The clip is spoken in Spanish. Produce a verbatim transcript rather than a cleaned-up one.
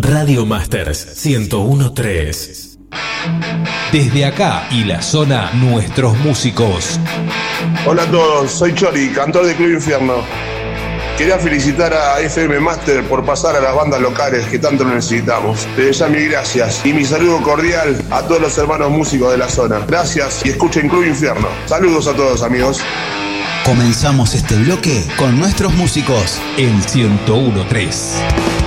Radio Masters ciento uno punto tres. Desde acá y la zona, nuestros músicos. Hola a todos, soy Chori, cantor de Club Infierno. Quería felicitar a F M Master por pasar a las bandas locales que tanto necesitamos. Desde ya mil gracias y mi saludo cordial a todos los hermanos músicos de la zona. Gracias y escuchen Club Infierno. Saludos a todos, amigos. Comenzamos este bloque con nuestros músicos en ciento uno punto tres.